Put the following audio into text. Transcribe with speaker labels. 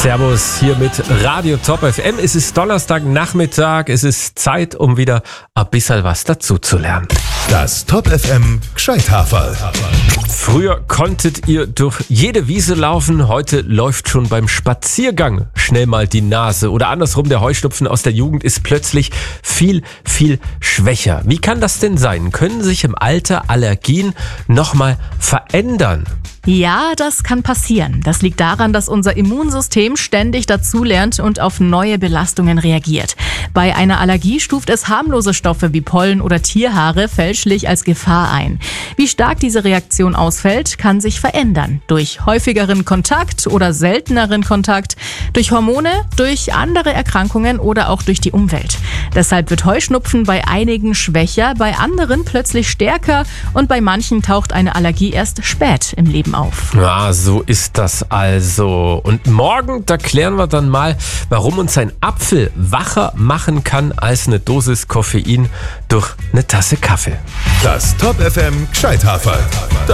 Speaker 1: Servus, hier mit Radio Top FM. Es ist Donnerstagnachmittag. Es ist Zeit, um wieder ein bisschen was dazu zu lernen.
Speaker 2: Das Top FM Gscheithaferl.
Speaker 1: Früher konntet ihr durch jede Wiese laufen. Heute läuft schon beim Spaziergang schnell mal die Nase. Oder andersrum, der Heuschnupfen aus der Jugend ist plötzlich viel, viel schwächer. Wie kann das denn sein? Können sich im Alter Allergien nochmal verändern?
Speaker 3: Ja, das kann passieren. Das liegt daran, dass unser Immunsystem ständig dazulernt und auf neue Belastungen reagiert. Bei einer Allergie stuft es harmlose Stoffe wie Pollen oder Tierhaare fälschlich als Gefahr ein. Wie stark diese Reaktion ausfällt, kann sich verändern. Durch häufigeren Kontakt oder selteneren Kontakt, durch Hormone, durch andere Erkrankungen oder auch durch die Umwelt. Deshalb wird Heuschnupfen bei einigen schwächer, bei anderen plötzlich stärker und bei manchen taucht eine Allergie erst spät im Leben auf.
Speaker 1: Ja, so ist das also. Und morgen, da klären wir dann mal, warum uns ein Apfel wacher machen kann als eine Dosis Koffein durch eine Tasse Kaffee.
Speaker 2: Das Top FM Gscheithaferl.